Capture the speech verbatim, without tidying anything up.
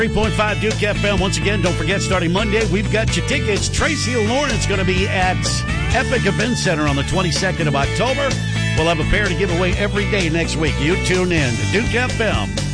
three point five Duke F M. Once again, don't forget, starting Monday, we've got your tickets. Tracy Lawrence going to be at Epic Event Center on the twenty-second of October. We'll have a pair to give away every day next week. You tune in to Duke F M.